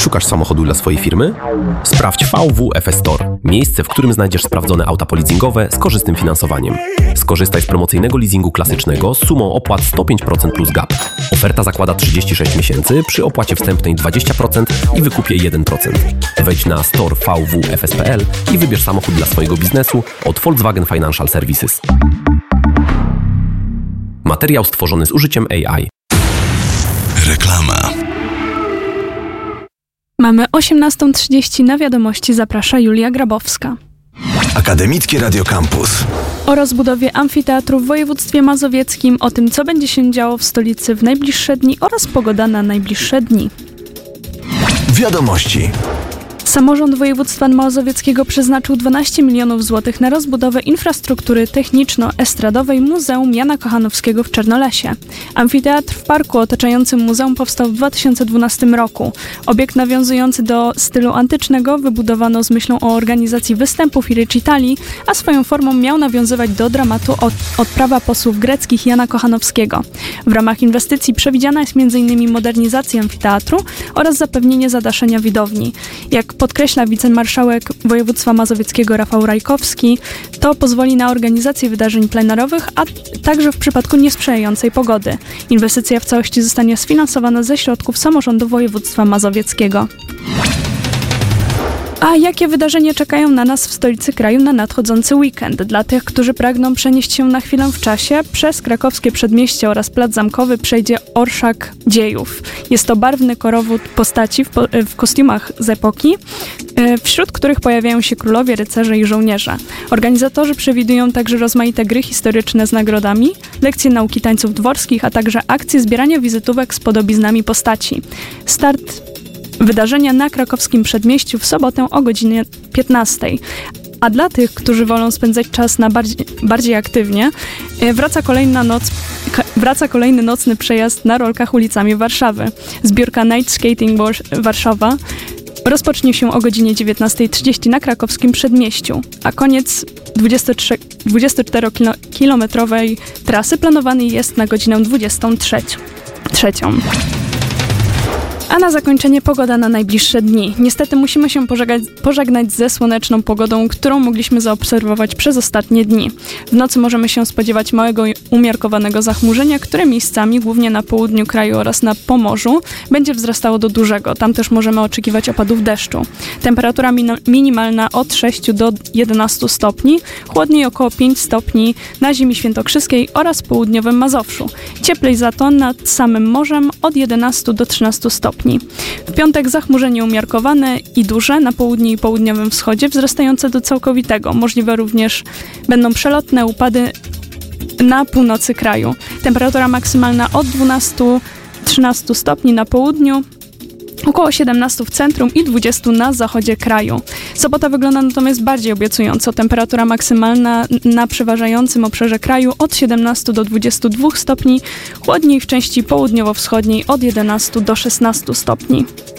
Szukasz samochodu dla swojej firmy? Sprawdź VWFS Store, miejsce, w którym znajdziesz sprawdzone auta poleasingowe z korzystnym finansowaniem. Skorzystaj z promocyjnego leasingu klasycznego z sumą opłat 105% plus gap. Oferta zakłada 36 miesięcy przy opłacie wstępnej 20% i wykupie 1%. Wejdź na store vwfs.pl i wybierz samochód dla swojego biznesu od Volkswagen Financial Services. Materiał stworzony z użyciem AI. Reklama. Mamy 18:30, na wiadomości zaprasza Julia Grabowska. Akademickie Radio Campus. O rozbudowie amfiteatru w województwie mazowieckim, o tym, co będzie się działo w stolicy w najbliższe dni oraz pogoda na najbliższe dni. Wiadomości. Samorząd województwa mazowieckiego przeznaczył 12 milionów złotych na rozbudowę infrastruktury techniczno-estradowej Muzeum Jana Kochanowskiego w Czernolesie. Amfiteatr w parku otaczającym muzeum powstał w 2012 roku. Obiekt nawiązujący do stylu antycznego wybudowano z myślą o organizacji występów i recitali, a swoją formą miał nawiązywać do dramatu Odprawa posłów greckich Jana Kochanowskiego. W ramach inwestycji przewidziana jest m.in. modernizacja amfiteatru oraz zapewnienie zadaszenia widowni. Jak podkreśla wicemarszałek województwa mazowieckiego Rafał Rajkowski, to pozwoli na organizację wydarzeń plenerowych, a także w przypadku niesprzyjającej pogody. Inwestycja w całości zostanie sfinansowana ze środków samorządu województwa mazowieckiego. A jakie wydarzenia czekają na nas w stolicy kraju na nadchodzący weekend? Dla tych, którzy pragną przenieść się na chwilę w czasie, przez krakowskie przedmieście oraz plac Zamkowy przejdzie Orszak Dziejów. Jest to barwny korowód postaci w kostiumach z epoki, wśród których pojawiają się królowie, rycerze i żołnierze. Organizatorzy przewidują także rozmaite gry historyczne z nagrodami, lekcje nauki tańców dworskich, a także akcje zbierania wizytówek z podobiznami postaci. Start wydarzenia na krakowskim przedmieściu w sobotę o godzinie 15. A dla tych, którzy wolą spędzać czas na bardziej aktywnie, wraca kolejny nocny przejazd na rolkach ulicami Warszawy. Zbiórka Night Skating Warszawa rozpocznie się o godzinie 19:30 na krakowskim przedmieściu, a koniec 24-kilometrowej trasy planowany jest na godzinę 23. A na zakończenie pogoda na najbliższe dni. Niestety musimy się pożegnać ze słoneczną pogodą, którą mogliśmy zaobserwować przez ostatnie dni. W nocy możemy się spodziewać małego umiarkowanego zachmurzenia, które miejscami, głównie na południu kraju oraz na Pomorzu, będzie wzrastało do dużego. Tam też możemy oczekiwać opadów deszczu. Temperatura minimalna od 6 do 11 stopni, chłodniej około 5 stopni na ziemi świętokrzyskiej oraz południowym Mazowszu. Cieplej za to nad samym morzem od 11 do 13 stopni. W piątek zachmurzenie umiarkowane i duże na południu i południowym wschodzie, wzrastające do całkowitego. Możliwe również będą przelotne upady na północy kraju. Temperatura maksymalna od 12-13 stopni na południu, około 17 w centrum i 20 na zachodzie kraju. Sobota wygląda natomiast bardziej obiecująco. Temperatura maksymalna na przeważającym obszarze kraju od 17 do 22 stopni, chłodniej w części południowo-wschodniej od 11 do 16 stopni.